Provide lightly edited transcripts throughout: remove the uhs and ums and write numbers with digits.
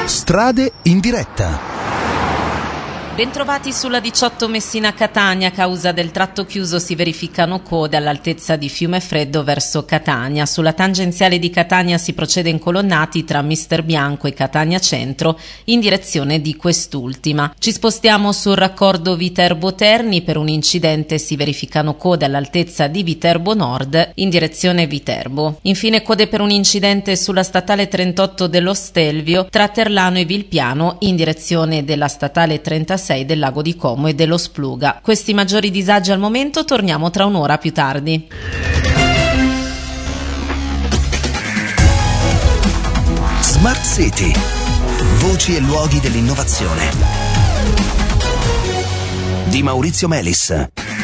Strade in diretta. Bentrovati sulla 18 Messina-Catania. A causa del tratto chiuso si verificano code all'altezza di Fiumefreddo verso Catania. Sulla tangenziale di Catania si procede incolonnati tra Mister Bianco e Catania Centro in direzione di quest'ultima. Ci spostiamo sul raccordo Viterbo-Terni. Per un incidente si verificano code all'altezza di Viterbo Nord in direzione Viterbo. Infine code per un incidente sulla statale 38 dello Stelvio tra Terlano e Vilpiano in direzione della statale 36 del Lago di Como e dello Spluga. Questi maggiori disagi al momento, torniamo tra un'ora più tardi. Smart City. Voci e luoghi dell'innovazione. Di Maurizio Melis.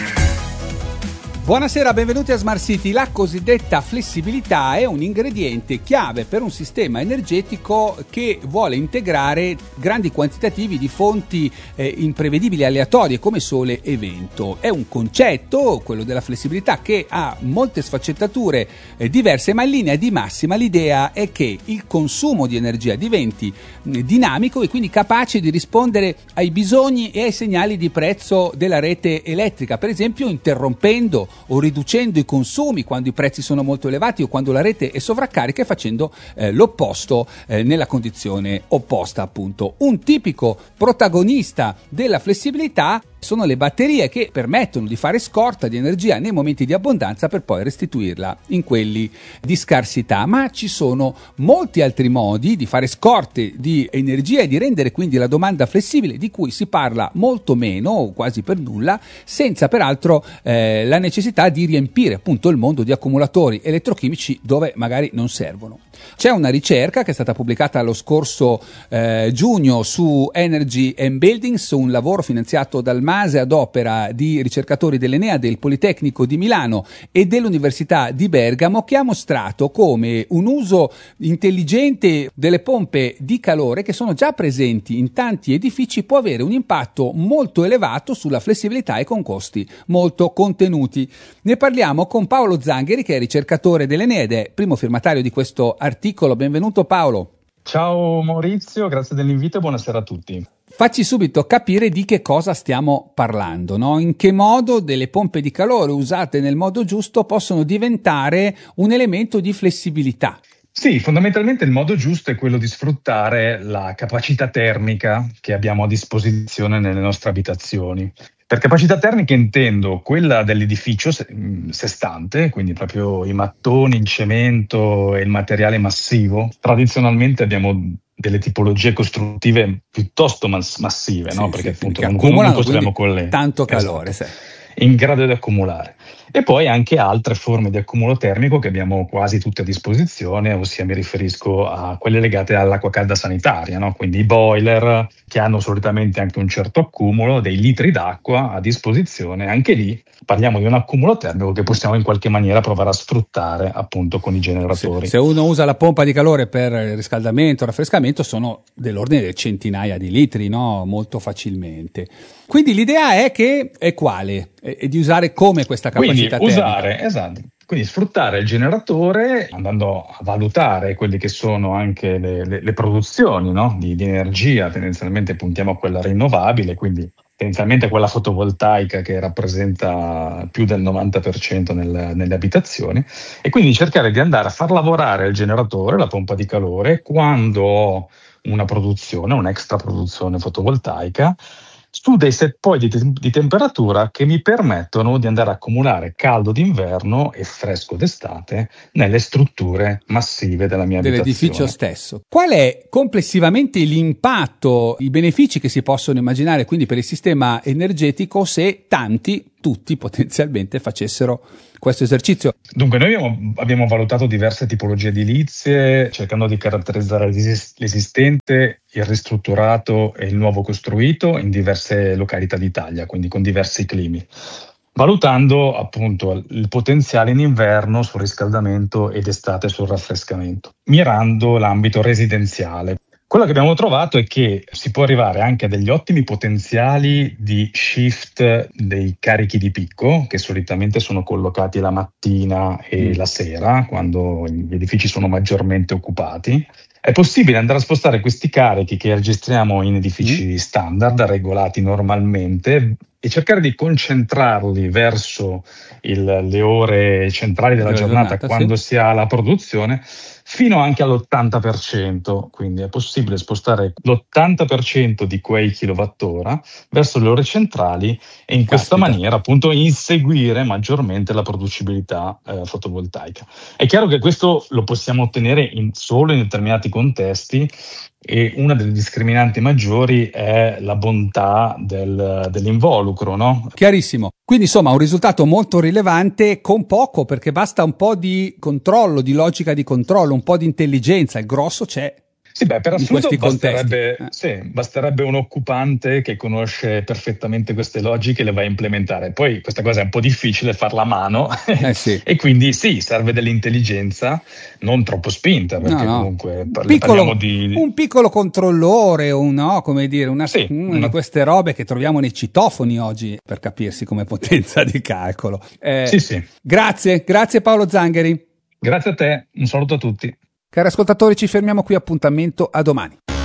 Buonasera, benvenuti a Smart City. La cosiddetta flessibilità è un ingrediente chiave per un sistema energetico che vuole integrare grandi quantitativi di fonti imprevedibili e aleatorie come sole e vento. È un concetto, quello della flessibilità, che ha molte sfaccettature diverse, ma in linea di massima l'idea è che il consumo di energia diventi dinamico e quindi capace di rispondere ai bisogni e ai segnali di prezzo della rete elettrica, per esempio interrompendo o riducendo i consumi quando i prezzi sono molto elevati o quando la rete è sovraccarica e facendo l'opposto nella condizione opposta, appunto. Un tipico protagonista della flessibilità sono le batterie, che permettono di fare scorta di energia nei momenti di abbondanza per poi restituirla in quelli di scarsità. Ma ci sono molti altri modi di fare scorte di energia e di rendere quindi la domanda flessibile, di cui si parla molto meno o quasi per nulla, senza peraltro la necessità di riempire appunto il mondo di accumulatori elettrochimici dove magari non servono. C'è una ricerca che è stata pubblicata lo scorso giugno su Energy and Buildings, un lavoro finanziato dal MASE ad opera di ricercatori dell'Enea, del Politecnico di Milano e dell'Università di Bergamo, che ha mostrato come un uso intelligente delle pompe di calore che sono già presenti in tanti edifici può avere un impatto molto elevato sulla flessibilità e con costi molto contenuti. Ne parliamo con Paolo Zangheri, che è ricercatore dell'Enea ed è primo firmatario di questo articolo. Benvenuto Paolo. Ciao Maurizio, grazie dell'invito e buonasera a tutti. Facci subito capire di che cosa stiamo parlando, no? In che modo delle pompe di calore usate nel modo giusto possono diventare un elemento di flessibilità. Sì, fondamentalmente il modo giusto è quello di sfruttare la capacità termica che abbiamo a disposizione nelle nostre abitazioni. Per capacità termica intendo quella dell'edificio sé stante, quindi proprio i mattoni, il cemento e il materiale massivo. Tradizionalmente abbiamo delle tipologie costruttive piuttosto massive, sì, no? Perché sì, appunto che non accumulano costruiamo con le tanto calore, esatto, sì. in grado di accumulare. E poi anche altre forme di accumulo termico che abbiamo quasi tutte a disposizione, ossia mi riferisco a quelle legate all'acqua calda sanitaria, no? Quindi i boiler, che hanno solitamente anche un certo accumulo, dei litri d'acqua a disposizione. Anche lì parliamo di un accumulo termico che possiamo in qualche maniera provare a sfruttare appunto con i generatori. Se uno usa la pompa di calore per riscaldamento o raffrescamento sono dell'ordine del centinaia di litri, no? Molto facilmente. Quindi l'idea è che è quale? È di usare come questa capacità termica? Esatto. Quindi sfruttare il generatore andando a valutare quelle che sono anche le produzioni, no? di energia. Tendenzialmente puntiamo a quella rinnovabile, quindi tendenzialmente quella fotovoltaica che rappresenta più del 90% nelle abitazioni, e quindi cercare di andare a far lavorare il generatore, la pompa di calore, quando ho una produzione, un'extra produzione fotovoltaica, su dei set point di temperatura che mi permettono di andare a accumulare caldo d'inverno e fresco d'estate nelle strutture massive della mia abitazione. Dell'edificio stesso. Qual è complessivamente l'impatto, i benefici che si possono immaginare quindi per il sistema energetico se tutti potenzialmente facessero questo esercizio? Dunque, noi abbiamo valutato diverse tipologie edilizie, cercando di caratterizzare l'esistente, il ristrutturato e il nuovo costruito in diverse località d'Italia, quindi con diversi climi, valutando appunto il potenziale in inverno sul riscaldamento ed estate sul raffrescamento, mirando l'ambito residenziale. Quello che abbiamo trovato è che si può arrivare anche a degli ottimi potenziali di shift dei carichi di picco, che solitamente sono collocati la mattina e la sera, quando gli edifici sono maggiormente occupati. È possibile andare a spostare questi carichi che registriamo in edifici standard, regolati normalmente, e cercare di concentrarli verso le ore centrali della giornata, quando si ha la produzione, fino anche all'80%. Quindi è possibile spostare l'80% di quei kilowattora verso le ore centrali e in questa maniera appunto inseguire maggiormente la producibilità fotovoltaica. È chiaro che questo lo possiamo ottenere solo in determinati contesti, e una delle discriminanti maggiori è la bontà dell'involucro, no? Chiarissimo. Quindi insomma un risultato molto rilevante con poco, perché basta un po' di controllo, di logica di controllo, un po' di intelligenza, il grosso c'è. Sì, per assurdo basterebbe un occupante che conosce perfettamente queste logiche e le va a implementare. Poi questa cosa è un po' difficile farla a mano e quindi serve dell'intelligenza non troppo spinta, perché comunque parliamo di un piccolo controllore, una di queste robe che troviamo nei citofoni oggi, per capirsi, come potenza di calcolo. Grazie Paolo Zangheri. Grazie a te, un saluto a tutti. Cari ascoltatori, ci fermiamo qui, appuntamento a domani.